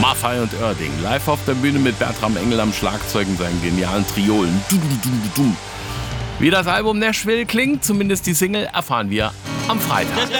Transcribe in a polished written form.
Maffay und Oerding. Live auf der Bühne mit Bertram Engel am Schlagzeug und seinen genialen Triolen. Wie das Album Nashville klingt, zumindest die Single, erfahren wir am Freitag.